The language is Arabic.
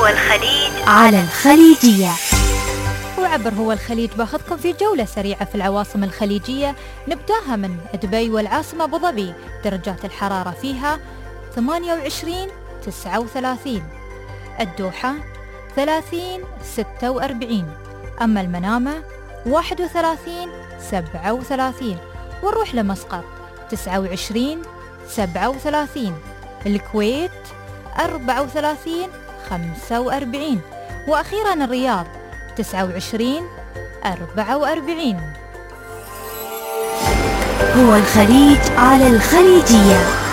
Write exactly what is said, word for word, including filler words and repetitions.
الخليج على الخليجية. وعبر هو الخليج باخذكم في جولة سريعة في العواصم الخليجية. نبداها من دبي والعاصمة أبو ظبي، درجات الحرارة فيها ثمانية وعشرين تسعة وثلاثين، الدوحة ثلاثين ستة وأربعين، أما المنامة واحد وثلاثين سبعة وثلاثين، ونروح لمسقط تسعة وعشرين سبعة وثلاثين، الكويت أربعة وثلاثين خمسة وأربعين، وأخيرا الرياض تسعة وعشرين أربعة وأربعين. هو الخليج على الخليجية.